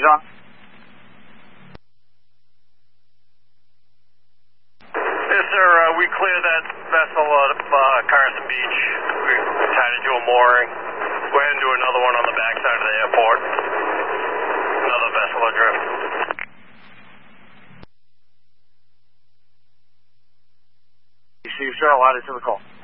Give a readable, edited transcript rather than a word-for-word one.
on. Yes, sir. We cleared that vessel out of Carson Beach. We tied it to a mooring. Go ahead and do another one on the backside of the airport. Another vessel adrift. Steve Charlotte to the call.